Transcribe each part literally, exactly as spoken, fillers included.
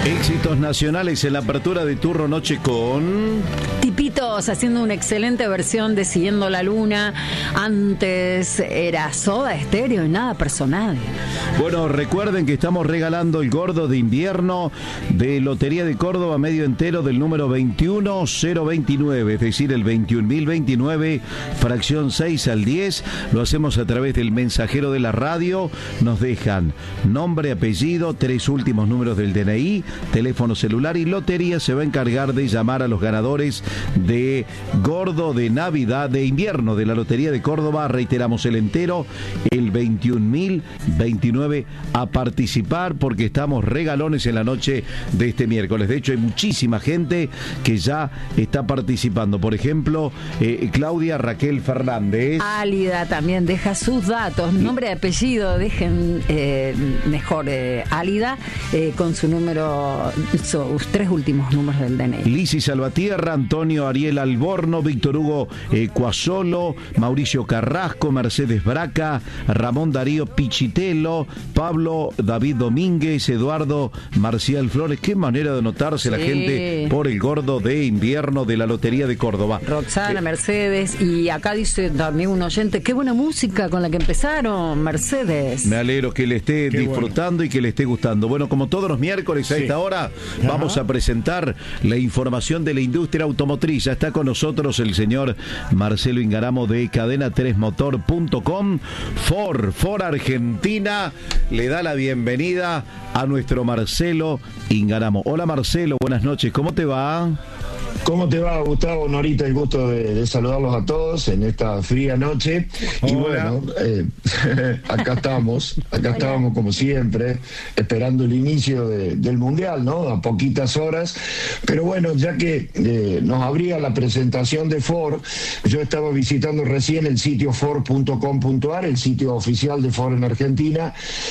Éxitos nacionales en la apertura de Turro Noche con... Tipitos haciendo una excelente versión de Siguiendo la Luna. Antes era Soda Stereo y Nada Personal. Bueno, recuerden que estamos regalando el gordo de invierno de Lotería de Córdoba medio entero del número veintiuno mil veintinueve, es decir, el veintiún mil veintinueve, fracción seis al diez. Lo hacemos a través del mensajero de la radio. Nos dejan nombre, apellido, tres últimos números del D N I, teléfono celular, y Lotería se va a encargar de llamar a los ganadores de gordo de Navidad de invierno de la Lotería de Córdoba. Reiteramos el entero, el veintiún mil veintinueve, a participar porque estamos regalones en la noche de este miércoles. De hecho, hay muchísima gente que ya está participando. Por ejemplo, eh, Claudia Raquel Fernández. Álida también deja sus datos, nombre y apellido, dejen eh, mejor eh, Álida eh, con su número, sus tres últimos números del D N I. Lisi Salvatierra, Antonio Ariel Alborno, Víctor Hugo eh, Cuasolo, Mauricio Carrasco, Mercedes Braca, Ramón Darío Pichitelo, Pablo David Domínguez, Eduardo Marcial Flores. Qué manera de notarse sí. La gente por el gordo de invierno de la Lotería de Córdoba. Roxana, eh, Mercedes, y acá dice también un oyente, qué buena música con la que empezaron, Mercedes. Me alegro que le esté qué disfrutando bueno. Y que le esté gustando. Bueno, como todos los miércoles a sí. esta hora, Ajá. vamos a presentar la información de la industria automotriz. Ya está con nosotros el señor Marcelo Ingaramo de cadena tres motor punto com. Ford, Ford Argentina, le da la bienvenida a nuestro Marcelo Ingaramo. Hola Marcelo, buenas noches, ¿cómo te va? ¿Cómo te va, Gustavo? Norita, el gusto de, de saludarlos a todos en esta fría noche. Hola. Y bueno, eh, acá estamos, acá estábamos como siempre, esperando el inicio de, del Mundial, ¿no? A poquitas horas. Pero bueno, ya que eh, nos abría la presentación de Ford, yo estaba visitando recién el sitio ford punto com punto a r, el sitio oficial de Ford en Argentina,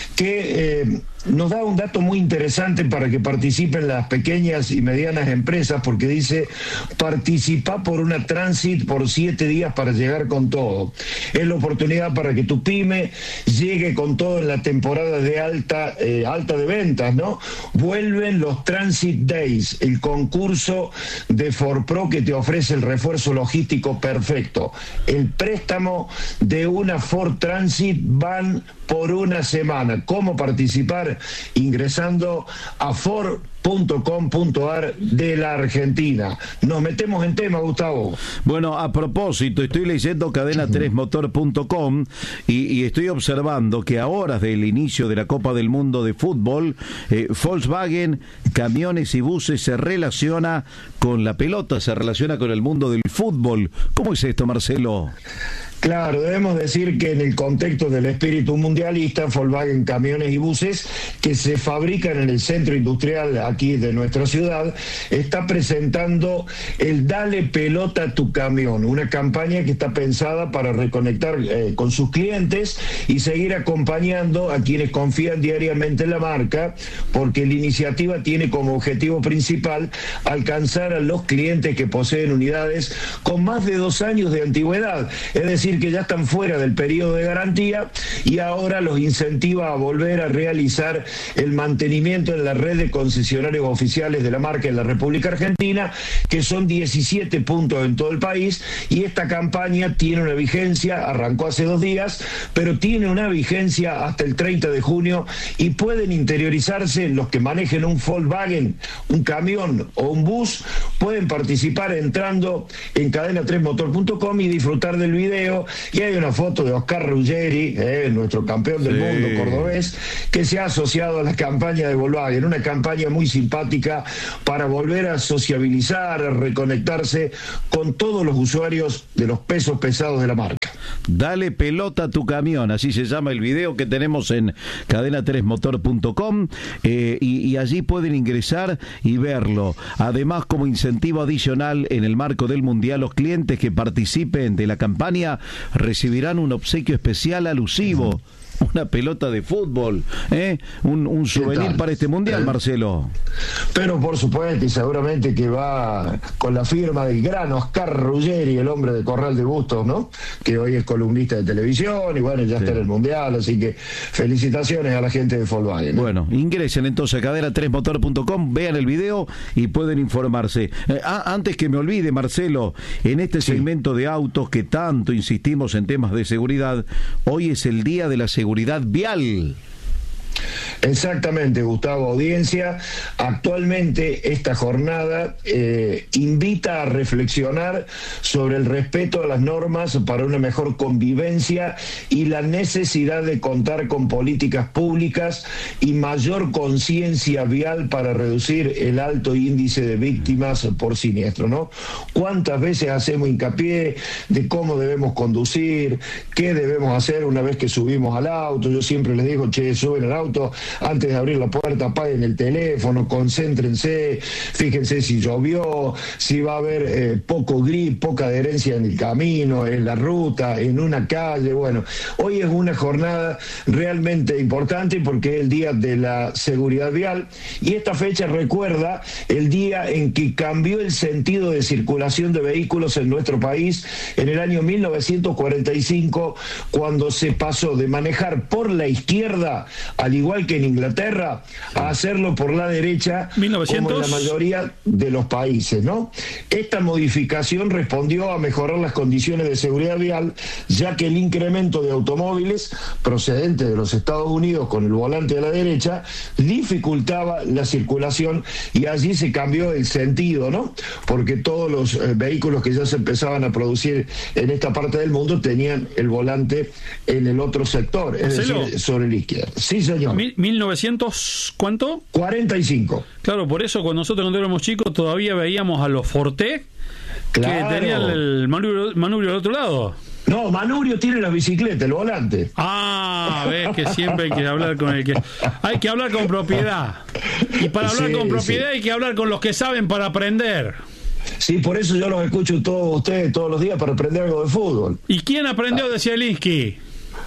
que... Eh, nos da un dato muy interesante para que participen las pequeñas y medianas empresas, porque dice, participa por una Transit por siete días para llegar con todo. Es la oportunidad para que tu pyme llegue con todo en la temporada de alta, eh, alta de ventas, ¿no? Vuelven los Transit Days, el concurso de Ford Pro que te ofrece el refuerzo logístico perfecto. El préstamo de una Ford Transit van por una semana. ¿Cómo participar? Ingresando a ford punto com punto a r de la Argentina. Nos metemos en tema, Gustavo. Bueno, a propósito, estoy leyendo cadena tres motor punto com y, y estoy observando que a horas del inicio de la Copa del Mundo de Fútbol, eh, Volkswagen, camiones y buses se relaciona con la pelota, se relaciona con el mundo del fútbol. ¿Cómo es esto, Marcelo? Claro, debemos decir que en el contexto del espíritu mundialista, Volkswagen Camiones y Buses, que se fabrican en el centro industrial aquí de nuestra ciudad, está presentando el Dale Pelota a tu Camión, una campaña que está pensada para reconectar eh, con sus clientes y seguir acompañando a quienes confían diariamente en la marca, porque la iniciativa tiene como objetivo principal alcanzar a los clientes que poseen unidades con más de dos años de antigüedad, es decir, que ya están fuera del periodo de garantía, y ahora los incentiva a volver a realizar el mantenimiento en la red de concesionarios oficiales de la marca en la República Argentina, que son diecisiete puntos en todo el país, y esta campaña tiene una vigencia, arrancó hace dos días, pero tiene una vigencia hasta el treinta de junio, y pueden interiorizarse los que manejen un Volkswagen, un camión o un bus, pueden participar entrando en cadena tres motor punto com y disfrutar del video. Y hay una foto de Oscar Ruggeri, eh, nuestro campeón del sí. mundo cordobés, que se ha asociado a la campaña de Volkswagen, una campaña muy simpática para volver a sociabilizar, a reconectarse con todos los usuarios de los pesos pesados de la marca. Dale pelota a tu camión, así se llama el video que tenemos en cadena tres motor punto com, eh, y, y allí pueden ingresar y verlo. Además, como incentivo adicional en el marco del Mundial, los clientes que participen de la campaña recibirán un obsequio especial alusivo una pelota de fútbol, ¿eh? un, un souvenir para este mundial, eh, Marcelo. Pero por supuesto, y seguramente que va con la firma del gran Oscar Ruggeri, el hombre de Corral de Bustos, ¿no? Que hoy es columnista de televisión y bueno, ya sí. está en el mundial, así que felicitaciones a la gente de Volkswagen, ¿eh? Bueno, ingresen entonces a cadena tres motor punto com, vean el video y pueden informarse. Eh, ah, antes que me olvide, Marcelo, en este sí. segmento de autos que tanto insistimos en temas de seguridad, hoy es el día de la seguridad vial. Exactamente, Gustavo, audiencia. Actualmente esta jornada eh, invita a reflexionar sobre el respeto a las normas para una mejor convivencia y la necesidad de contar con políticas públicas y mayor conciencia vial para reducir el alto índice de víctimas por siniestro, ¿no? ¿Cuántas veces hacemos hincapié de cómo debemos conducir, qué debemos hacer una vez que subimos al auto? Yo siempre les digo, che, suben al auto, antes de abrir la puerta apaguen el teléfono, concéntrense, fíjense si llovió, si va a haber eh, poco grip, poca adherencia en el camino, en la ruta, en una calle. Bueno, hoy es una jornada realmente importante porque es el día de la seguridad vial y esta fecha recuerda el día en que cambió el sentido de circulación de vehículos en nuestro país en el año mil novecientos cuarenta y cinco, cuando se pasó de manejar por la izquierda, al igual que en Inglaterra, a hacerlo por la derecha, mil novecientos como en la mayoría de los países, ¿no? Esta modificación respondió a mejorar las condiciones de seguridad vial, ya que el incremento de automóviles procedentes de los Estados Unidos con el volante a la derecha dificultaba la circulación y allí se cambió el sentido, ¿no? Porque todos los eh, vehículos que ya se empezaban a producir en esta parte del mundo tenían el volante en el otro sector, es ¿Marcelo? decir, sobre la izquierda. Sí, señor. ¿mil novecientos cuánto? cuarenta y cinco. Claro, por eso cuando nosotros cuando éramos chicos todavía veíamos a los Forte, claro, que tenían el manubrio, manubrio del otro lado. No, Manubrio tiene la bicicleta, el volante. Ah, ves que siempre hay que hablar con el que... Hay que hablar con propiedad. Y para hablar sí, con propiedad sí. hay que hablar con los que saben para aprender. Sí, por eso yo los escucho todos ustedes todos los días para aprender algo de fútbol. ¿Y quién aprendió de Zielinski?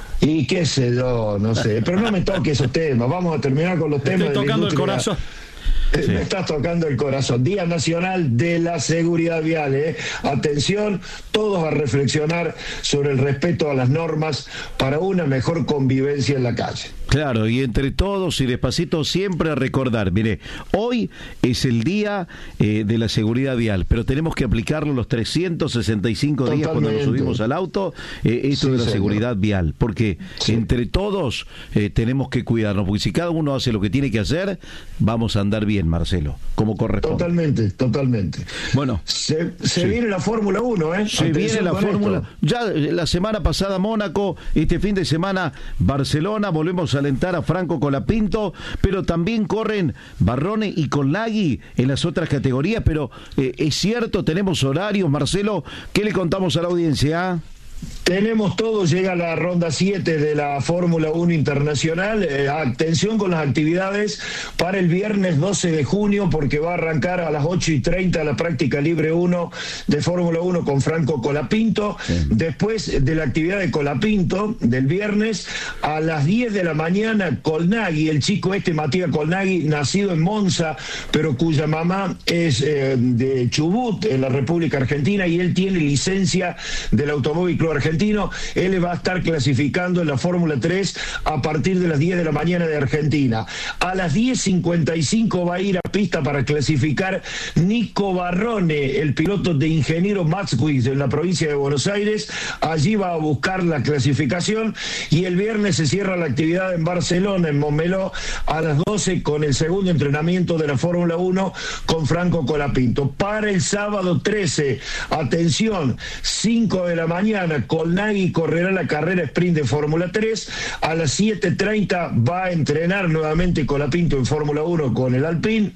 Y qué sé yo, no sé, pero no me toques esos temas, vamos a terminar con los temas. Estoy tocando de la el corazón. Sí. Me estás tocando el corazón. Día Nacional de la Seguridad Vial, ¿eh? Atención, todos a reflexionar sobre el respeto a las normas para una mejor convivencia en la calle. Claro, y entre todos y despacito siempre a recordar, mire, hoy es el día eh, de la seguridad vial, pero tenemos que aplicarlo los trescientos sesenta y cinco días cuando nos subimos al auto, eh, esto sí, de la señor. seguridad vial, porque sí. entre todos eh, tenemos que cuidarnos, porque si cada uno hace lo que tiene que hacer, vamos a andar bien, Marcelo, como corresponde. Totalmente, totalmente. Bueno, se, se sí. viene la Fórmula uno, ¿eh? Se viene la Fórmula, ya la semana pasada Mónaco, este fin de semana Barcelona, volvemos a alentar a Franco Colapinto, pero también corren Barrone y Colnaghi en las otras categorías, pero eh, es cierto, tenemos horarios, Marcelo, ¿qué le contamos a la audiencia? Tenemos todo, llega la ronda siete de la Fórmula uno Internacional. Eh, atención con las actividades para el viernes doce de junio, porque va a arrancar a las ocho y treinta la práctica libre uno de Fórmula uno con Franco Colapinto. Sí. Después de la actividad de Colapinto, del viernes, a las diez de la mañana, Colnaghi, el chico este, Matías Colnaghi, nacido en Monza, pero cuya mamá es eh, de Chubut, en la República Argentina, y él tiene licencia del Automóvil Club Argentino. Él va a estar clasificando en la Fórmula tres a partir de las diez de la mañana de Argentina. A las diez cincuenta y cinco va a ir a pista para clasificar Nico Barrone, el piloto de Ingeniero Maxwitz en la provincia de Buenos Aires. Allí va a buscar la clasificación y el viernes se cierra la actividad en Barcelona, en Montmeló, a las doce con el segundo entrenamiento de la Fórmula uno con Franco Colapinto. Para el sábado trece, atención, cinco de la mañana, Colnaghi correrá la carrera sprint de Fórmula tres. A las siete treinta va a entrenar nuevamente Colapinto en Fórmula uno con el Alpine.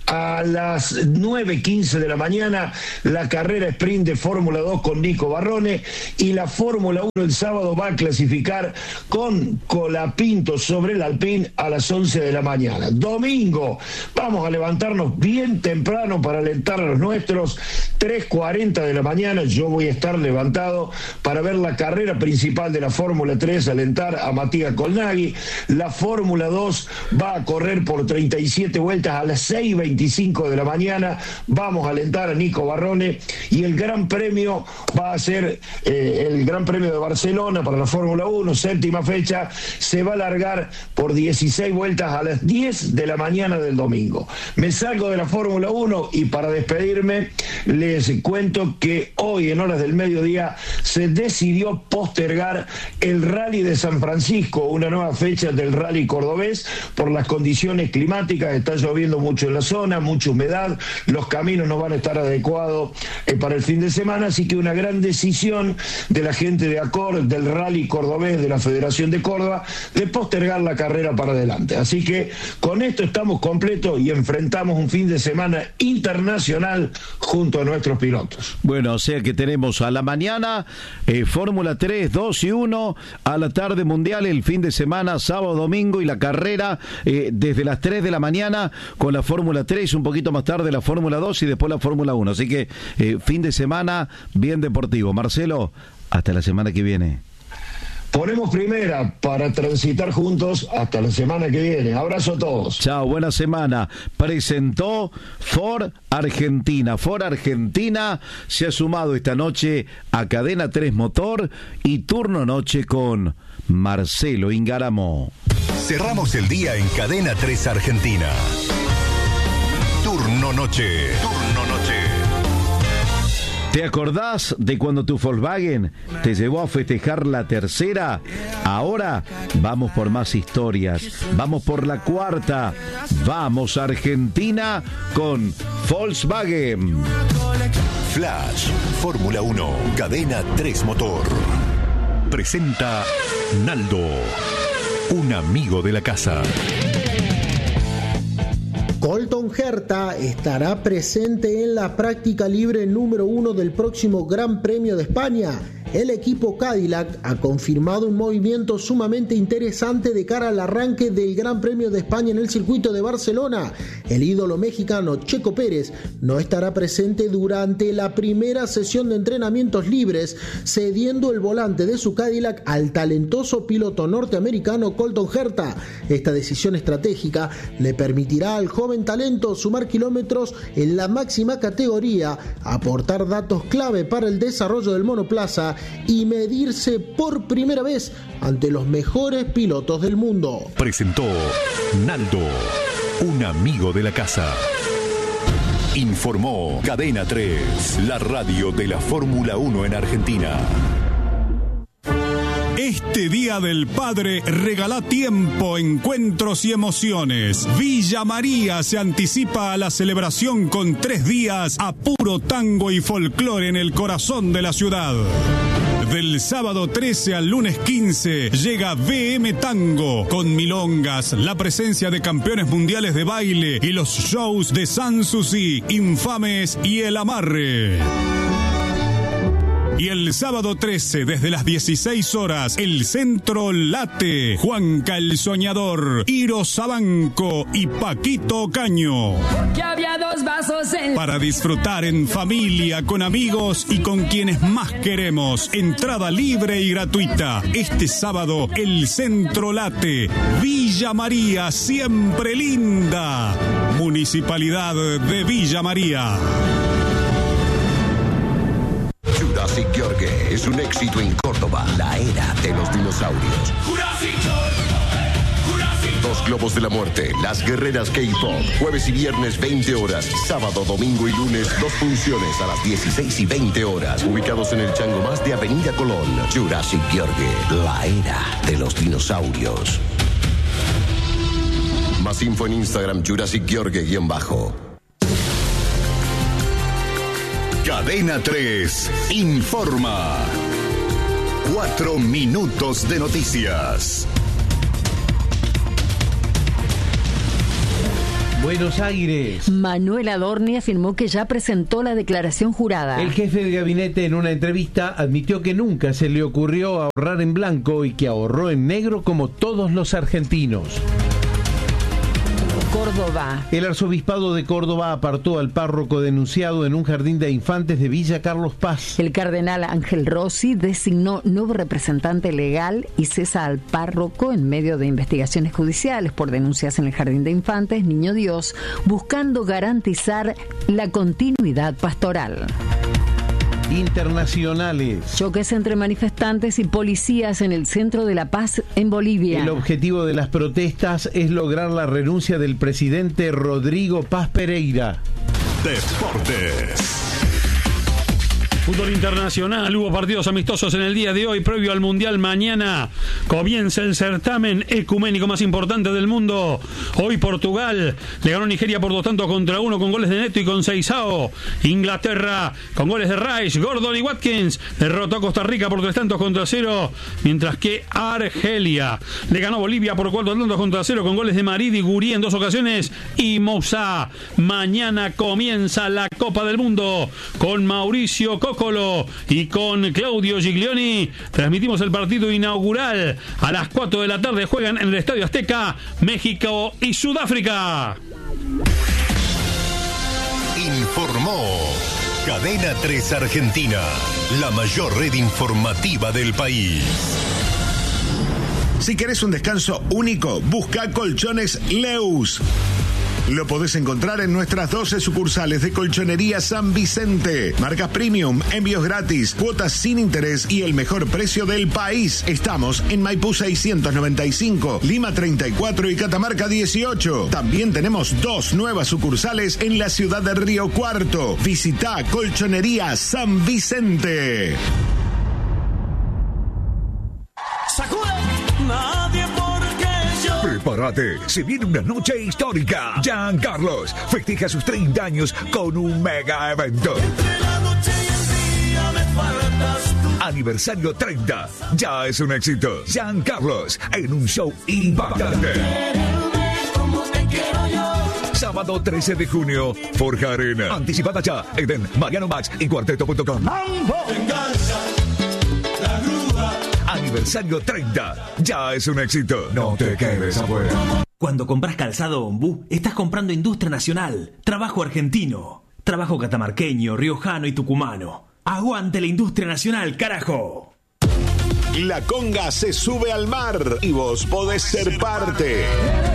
A las nueve quince de la mañana la carrera sprint de Fórmula dos con Nico Barrone, y la Fórmula uno el sábado va a clasificar con Colapinto sobre el Alpine a las once de la mañana. Domingo vamos a levantarnos bien temprano para alentar a los nuestros. Tres cuarenta de la mañana yo voy a estar levantado para ver la carrera principal de la Fórmula tres, alentar a Matías Colnaghi. La Fórmula dos va a correr por treinta y siete vueltas a las seis y veinticinco de la mañana. Vamos a alentar a Nico Barrone. Y el Gran Premio va a ser eh, el Gran Premio de Barcelona para la Fórmula uno, séptima fecha. Se va a largar por dieciséis vueltas a las diez de la mañana del domingo. Me salgo de la Fórmula uno y para despedirme les cuento que hoy en horas del mediodía se decidió postergar el Rally de San Francisco, una nueva fecha del Rally cordobés por las condiciones climáticas. Está lloviendo mucho en la zona, mucha humedad, los caminos no van a estar adecuados eh, para el fin de semana, así que una gran decisión de la gente de ACOR, del Rally cordobés, de la Federación de Córdoba, de postergar la carrera para adelante. Así que con esto estamos completos y enfrentamos un fin de semana internacional junto a nuestros pilotos. Bueno, o sea que tenemos a la mañana eh, Fórmula tres, dos y uno, a la tarde Mundial, el fin de semana, sábado, domingo, y la carrera eh, desde las tres de la mañana con la Fórmula tres, un poquito más tarde la Fórmula dos y después la Fórmula uno. Así que eh, fin de semana bien deportivo. Marcelo, hasta la semana que viene. Ponemos primera para transitar juntos hasta la semana que viene. Abrazo a todos. Chao, buena semana. Presentó Ford Argentina. Ford Argentina se ha sumado esta noche a Cadena tres Motor y Turno Noche con Marcelo Ingaramo. Cerramos el día en Cadena tres Argentina. Turno Noche. Turno Noche. ¿Te acordás de cuando tu Volkswagen te llevó a festejar la tercera? Ahora vamos por más historias. Vamos por la cuarta. Vamos a Argentina con Volkswagen. Flash, Fórmula uno, Cadena tres Motor. Presenta Naldo, un amigo de la casa. Colton Herta estará presente en la práctica libre número uno del próximo Gran Premio de España. El equipo Cadillac ha confirmado un movimiento sumamente interesante de cara al arranque del Gran Premio de España en el circuito de Barcelona. El ídolo mexicano Checo Pérez no estará presente durante la primera sesión de entrenamientos libres, cediendo el volante de su Cadillac al talentoso piloto norteamericano Colton Herta. Esta decisión estratégica le permitirá al joven talento sumar kilómetros en la máxima categoría, aportar datos clave para el desarrollo del monoplaza y medirse por primera vez ante los mejores pilotos del mundo. Presentó Naldo, un amigo de la casa. Informó Cadena tres, la radio de la Fórmula uno en Argentina. Este Día del Padre regala tiempo, encuentros y emociones. Villa María se anticipa a la celebración con tres días a puro tango y folclore en el corazón de la ciudad. Del sábado trece al lunes quince llega V M Tango, con milongas, la presencia de campeones mundiales de baile y los shows de Sanssouci, Infames y El Amarre. Y el sábado trece, desde las dieciséis horas, el Centro Late, Juanca el Soñador, Iro Sabanco y Paquito Caño. Ya había dos vasos en... Para disfrutar en familia, con amigos y con quienes más queremos. Entrada libre y gratuita. Este sábado, el Centro Late, Villa María, siempre linda. Municipalidad de Villa María. Jurassic York es un éxito en Córdoba, la era de los dinosaurios. Dos globos de la muerte, las guerreras K-pop, jueves y viernes veinte horas, sábado, domingo y lunes dos funciones a las dieciséis y veinte horas, ubicados en el Chango Más de Avenida Colón. Jurassic York, la era de los dinosaurios. Más info en Instagram, Jurassic York-bajo. Cadena tres informa. Cuatro minutos de noticias. Buenos Aires. Manuel Adorni afirmó que ya presentó la declaración jurada. El jefe de gabinete en una entrevista admitió que nunca se le ocurrió ahorrar en blanco y que ahorró en negro como todos los argentinos. Córdoba. El arzobispado de Córdoba apartó al párroco denunciado en un jardín de infantes de Villa Carlos Paz. El cardenal Ángel Rossi designó nuevo representante legal y cesa al párroco en medio de investigaciones judiciales por denuncias en el jardín de infantes Niño Dios, buscando garantizar la continuidad pastoral. Internacionales. Choques entre manifestantes y policías en el centro de La Paz, en Bolivia. El objetivo de las protestas es lograr la renuncia del presidente Rodrigo Paz Pereira. Deportes. Fútbol internacional, hubo partidos amistosos en el día de hoy, previo al Mundial. Mañana comienza el certamen ecuménico más importante del mundo. Hoy Portugal le ganó a Nigeria por dos tantos contra uno con goles de Neto y con Seisao. Inglaterra con goles de Rice, Gordon y Watkins derrotó a Costa Rica por tres tantos contra cero, mientras que Argelia le ganó a Bolivia por cuatro tantos contra cero con goles de Maridi, Guri en dos ocasiones y Moussa. Mañana comienza la Copa del Mundo con Mauricio Colo y con Claudio Giglioni. Transmitimos el partido inaugural a las cuatro de la tarde. Juegan en el Estadio Azteca México y Sudáfrica. Informó Cadena tres Argentina, la mayor red informativa del país. Si querés un descanso único, busca Colchones Leus. Lo podés encontrar en nuestras doce sucursales de Colchonería San Vicente. Marcas premium, envíos gratis, cuotas sin interés y el mejor precio del país. Estamos en Maipú seiscientos noventa y cinco, Lima treinta y cuatro y Catamarca dieciocho. También tenemos dos nuevas sucursales en la ciudad de Río Cuarto. Visita Colchonería San Vicente. Prepárate, se viene una noche histórica. Giancarlos festeja sus treinta años con un mega evento. Aniversario treinta, ya es un éxito. Giancarlos en un show impactante. Sábado trece de junio, Forja Arena. Anticipada ya, Eden, Mariano Max y cuarteto punto com. Aniversario treinta, ya es un éxito. No te quedes afuera. Cuando compras calzado Ombú, estás comprando industria nacional, trabajo argentino, trabajo catamarqueño, riojano y tucumano. ¡Aguante la industria nacional, carajo! La conga se sube al mar y vos podés ser parte.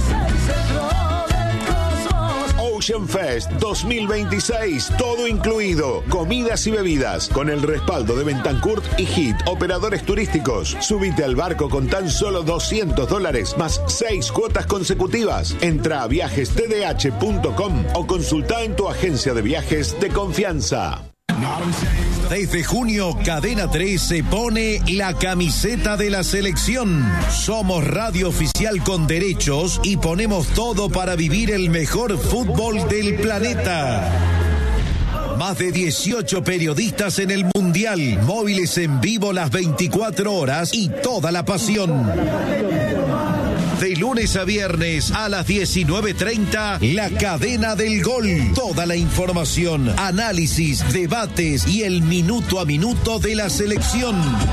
Ocean Fest dos mil veintiséis, todo incluido, comidas y bebidas, con el respaldo de Bentancurt y Hit, operadores turísticos. Subite al barco con tan solo doscientos dólares, más seis cuotas consecutivas. Entra a viajes t d h punto com o consulta en tu agencia de viajes de confianza. Desde junio, Cadena tres se pone la camiseta de la selección. Somos radio oficial con derechos y ponemos todo para vivir el mejor fútbol del planeta. Más de dieciocho periodistas en el Mundial, móviles en vivo las veinticuatro horas y toda la pasión. De lunes a viernes a las diecinueve treinta, La Cadena del Gol. Toda la información, análisis, debates y el minuto a minuto de la selección.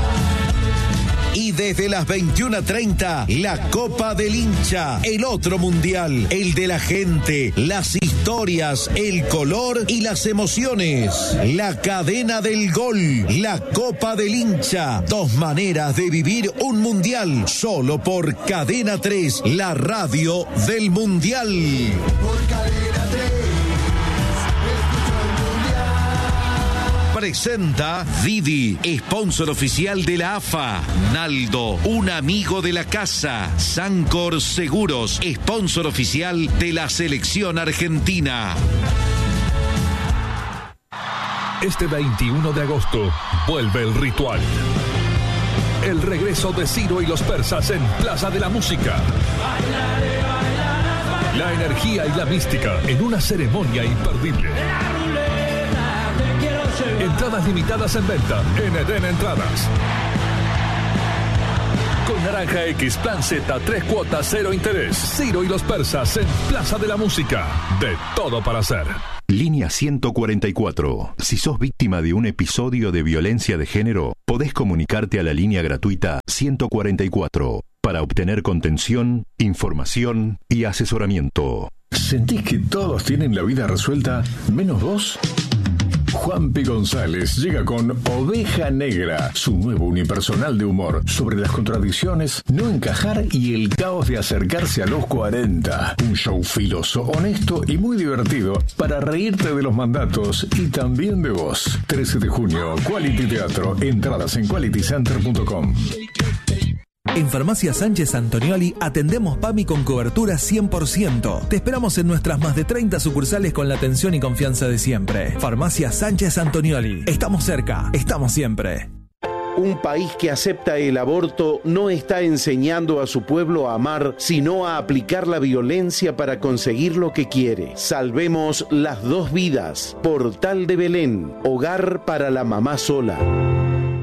Y desde las veintiuna treinta, la Copa del Hincha, el otro mundial, el de la gente, las historias, el color y las emociones. La Cadena del Gol, la Copa del Hincha, dos maneras de vivir un mundial, solo por Cadena tres, la radio del mundial. Por Cadena tres. Presenta Didi, sponsor oficial de la A F A. Naldo, un amigo de la casa. Sancor Seguros, sponsor oficial de la selección argentina. Este veintiuno de agosto vuelve el ritual. El regreso de Ciro y los persas en Plaza de la Música. La energía y la mística en una ceremonia imperdible. Entradas limitadas en venta en Eden Entradas. Con Naranja X, Plan Z, tres cuotas, cero interés. Ciro y los persas en Plaza de la Música. De todo para hacer. Línea ciento cuarenta y cuatro. Si sos víctima de un episodio de violencia de género, podés comunicarte a la línea gratuita ciento cuarenta y cuatro para obtener contención, información y asesoramiento. ¿Sentís que todos tienen la vida resuelta, menos vos? Juanpi González llega con Oveja Negra, su nuevo unipersonal de humor sobre las contradicciones, no encajar y el caos de acercarse a los cuarenta. Un show filoso, honesto y muy divertido para reírte de los mandatos y también de vos. trece de junio, Quality Teatro. Entradas en quality center punto com. En Farmacia Sánchez Antonioli atendemos PAMI con cobertura cien por ciento. Te esperamos en nuestras más de treinta sucursales con la atención y confianza de siempre. Farmacia Sánchez Antonioli. Estamos cerca, estamos siempre. Un país que acepta el aborto no está enseñando a su pueblo a amar, sino a aplicar la violencia para conseguir lo que quiere. Salvemos las dos vidas. Portal de Belén, hogar para la mamá sola.